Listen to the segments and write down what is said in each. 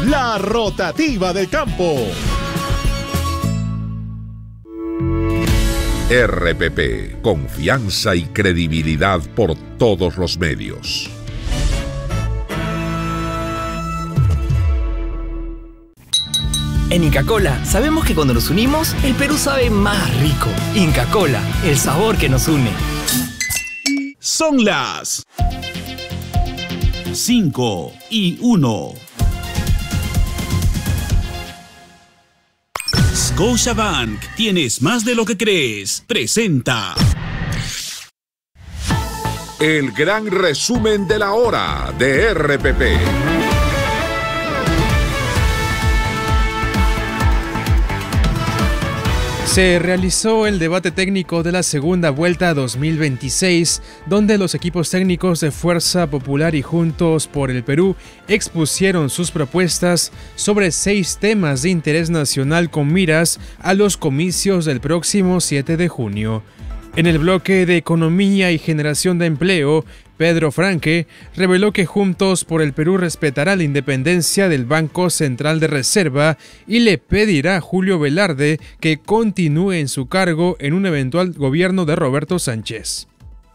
la rotativa del campo. RPP, confianza y credibilidad por todos los medios. En Inca Kola sabemos que cuando nos unimos, el Perú sabe más rico. Inca Kola, el sabor que nos une. Son las 5:01. Scotiabank, tienes más de lo que crees. Presenta el gran resumen de la hora de RPP. Se realizó el debate técnico de la segunda vuelta 2026, donde los equipos técnicos de Fuerza Popular y Juntos por el Perú expusieron sus propuestas sobre 6 temas de interés nacional con miras a los comicios del próximo 7 de junio. En el bloque de Economía y Generación de Empleo, Pedro Franque reveló que Juntos por el Perú respetará la independencia del Banco Central de Reserva y le pedirá a Julio Velarde que continúe en su cargo en un eventual gobierno de Roberto Sánchez.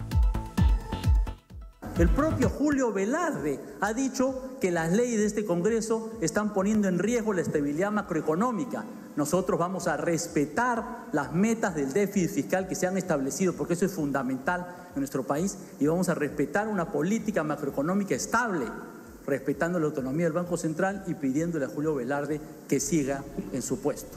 El propio Julio Velarde ha dicho que las leyes de este Congreso están poniendo en riesgo la estabilidad macroeconómica. Nosotros vamos a respetar las metas del déficit fiscal que se han establecido, porque eso es fundamental en nuestro país, y vamos a respetar una política macroeconómica estable, respetando la autonomía del Banco Central y pidiéndole a Julio Velarde que siga en su puesto.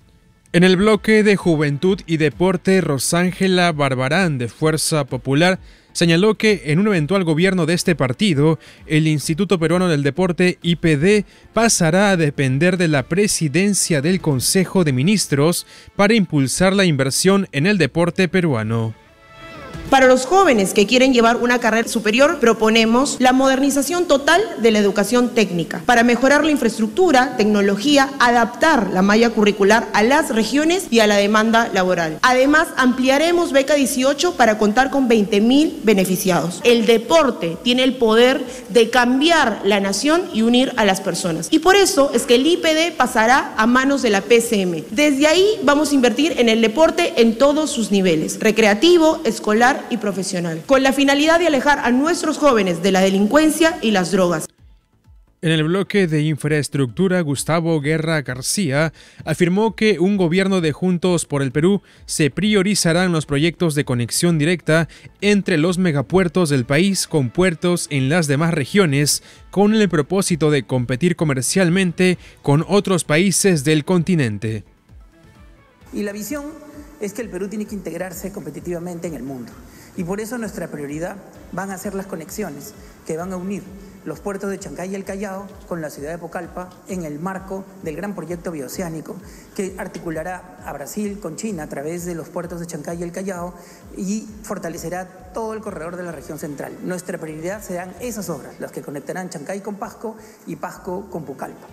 En el bloque de Juventud y Deporte, Rosángela Barbarán, de Fuerza Popular, señaló que en un eventual gobierno de este partido, el Instituto Peruano del Deporte, IPD, pasará a depender de la presidencia del Consejo de Ministros para impulsar la inversión en el deporte peruano. Para los jóvenes que quieren llevar una carrera superior, proponemos la modernización total de la educación técnica para mejorar la infraestructura, tecnología, adaptar la malla curricular a las regiones y a la demanda laboral. Además, ampliaremos Beca 18 para contar con 20.000 beneficiados. El deporte tiene el poder de cambiar la nación y unir a las personas. Y por eso es que el IPD pasará a manos de la PCM. Desde ahí vamos a invertir en el deporte en todos sus niveles, recreativo, escolar y profesional, con la finalidad de alejar a nuestros jóvenes de la delincuencia y las drogas. En el bloque de infraestructura, Gustavo Guerra García afirmó que un gobierno de Juntos por el Perú se priorizarán los proyectos de conexión directa entre los megapuertos del país con puertos en las demás regiones, con el propósito de competir comercialmente con otros países del continente. Y la visión es que el Perú tiene que integrarse competitivamente en el mundo. Y por eso nuestra prioridad van a ser las conexiones que van a unir los puertos de Chancay y el Callao con la ciudad de Pucallpa en el marco del gran proyecto bioceánico que articulará a Brasil con China a través de los puertos de Chancay y el Callao y fortalecerá todo el corredor de la región central. Nuestra prioridad serán esas obras, las que conectarán Chancay con Pasco y Pasco con Pucallpa.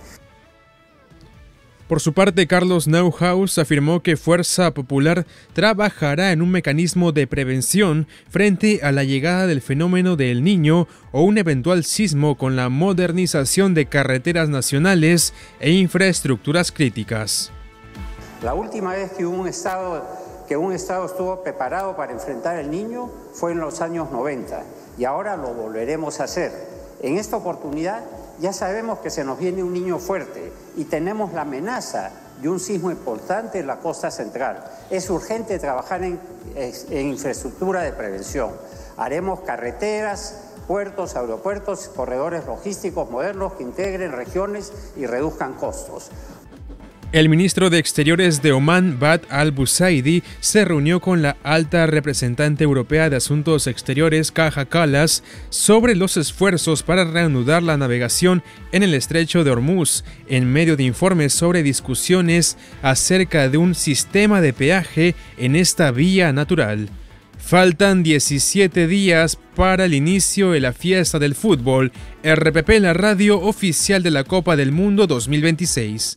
Por su parte, Carlos Neuhaus afirmó que Fuerza Popular trabajará en un mecanismo de prevención frente a la llegada del fenómeno de El Niño o un eventual sismo con la modernización de carreteras nacionales e infraestructuras críticas. La última vez que un estado estuvo preparado para enfrentar El Niño fue en los años 90 y ahora lo volveremos a hacer. En esta oportunidad ya sabemos que se nos viene un niño fuerte y tenemos la amenaza de un sismo importante en la costa central. Es urgente trabajar en infraestructura de prevención. Haremos carreteras, puertos, aeropuertos, corredores logísticos modernos que integren regiones y reduzcan costos. El ministro de Exteriores de Omán, Bad al-Busaidi, se reunió con la alta representante europea de Asuntos Exteriores, Kaja Kallas, sobre los esfuerzos para reanudar la navegación en el estrecho de Hormuz, en medio de informes sobre discusiones acerca de un sistema de peaje en esta vía natural. Faltan 17 días para el inicio de la fiesta del fútbol. RPP, la radio oficial de la Copa del Mundo 2026.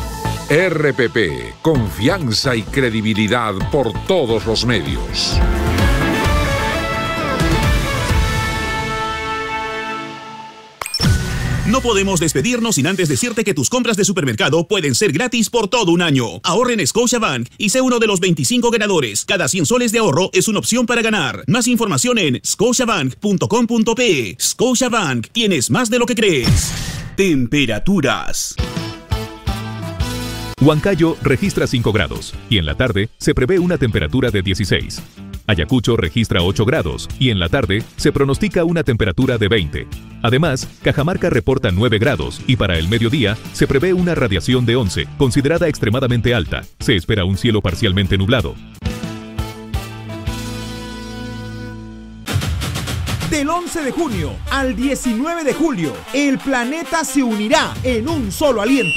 RPP, confianza y credibilidad por todos los medios. No podemos despedirnos sin antes decirte que tus compras de supermercado pueden ser gratis por todo un año. Ahorra en Scotiabank y sé uno de los 25 ganadores. Cada 100 soles de ahorro es una opción para ganar. Más información en scotiabank.com.pe. Scotiabank, tienes más de lo que crees. Temperaturas. Huancayo registra 5 grados y en la tarde se prevé una temperatura de 16. Ayacucho registra 8 grados y en la tarde se pronostica una temperatura de 20. Además, Cajamarca reporta 9 grados y para el mediodía se prevé una radiación de 11, considerada extremadamente alta. Se espera un cielo parcialmente nublado. Del 11 de junio al 19 de julio, el planeta se unirá en un solo aliento.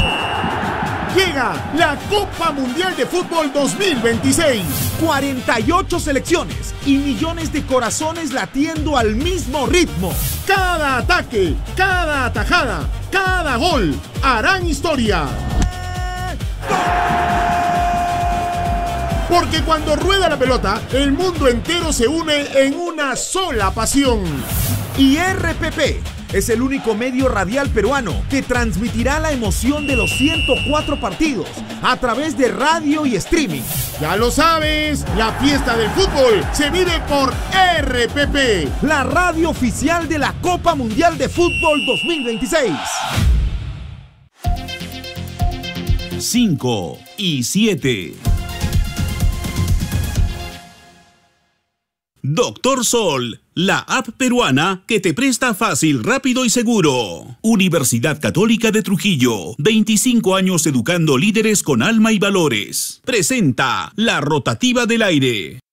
Llega la Copa Mundial de Fútbol 2026. 48 selecciones y millones de corazones latiendo al mismo ritmo. Cada ataque, cada atajada, cada gol harán historia. Porque cuando rueda la pelota, el mundo entero se une en una sola pasión. Y RPP es el único medio radial peruano que transmitirá la emoción de los 104 partidos a través de radio y streaming. Ya lo sabes, la fiesta del fútbol se vive por RPP, la radio oficial de la Copa Mundial de Fútbol 2026. 5 y 7. Doctor Sol, la app peruana que te presta fácil, rápido y seguro. Universidad Católica de Trujillo, 25 años educando líderes con alma y valores. Presenta La Rotativa del Aire.